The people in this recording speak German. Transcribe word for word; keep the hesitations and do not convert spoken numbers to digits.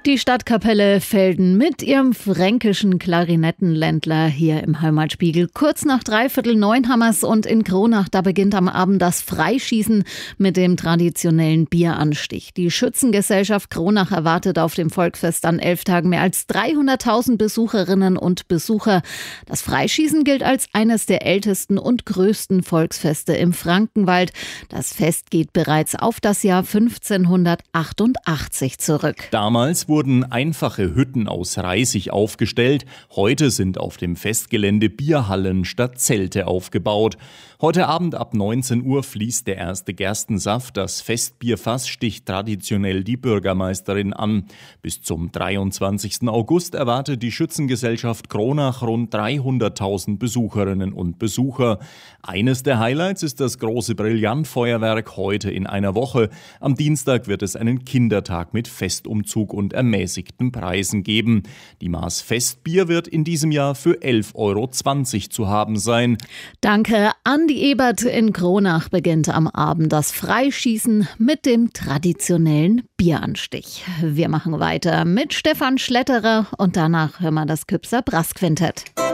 Die Stadtkapelle Velden mit ihrem fränkischen Klarinettenländler hier im Heimatspiegel. Kurz nach dreiviertel neun hammers und in Kronach, da beginnt am Abend das Freischießen mit dem traditionellen Bieranstich. Die Schützengesellschaft Kronach erwartet auf dem Volksfest an elf Tagen mehr als dreihunderttausend Besucherinnen und Besucher. Das Freischießen gilt als eines der ältesten und größten Volksfeste im Frankenwald. Das Fest geht bereits auf das Jahr fünfzehnhundertachtundachtzig zurück. Damals wurden einfache Hütten aus Reisig aufgestellt. Heute sind auf dem Festgelände Bierhallen statt Zelte aufgebaut. Heute Abend ab neunzehn Uhr fließt der erste Gerstensaft. Das Festbierfass sticht traditionell die Bürgermeisterin an. Bis zum dreiundzwanzigsten August erwartet die Schützengesellschaft Kronach rund dreihunderttausend Besucherinnen und Besucher. Eines der Highlights ist das große Brillantfeuerwerk heute in einer Woche. Am Dienstag wird es einen Kindertag mit Festumzug und ermäßigten Preisen geben. Die Maß Festbier wird in diesem Jahr für elf Euro zwanzig zu haben sein. Danke, Andi Ebert. In Kronach beginnt am Abend das Freischießen mit dem traditionellen Bieranstich. Wir machen weiter mit Stefan Schletterer und danach hören wir das Küpser Brass Quintett.